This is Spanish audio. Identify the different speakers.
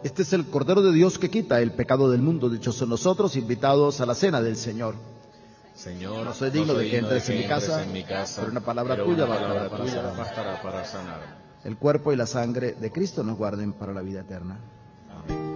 Speaker 1: Este es el Cordero de Dios que quita el pecado del mundo. Dichosos nosotros, invitados a la cena del Señor.
Speaker 2: Señor,
Speaker 1: No soy digno de que entres en mi casa, pero una palabra tuya
Speaker 2: bastará para sanar.
Speaker 1: El cuerpo y la sangre de Cristo nos guarden para la vida eterna.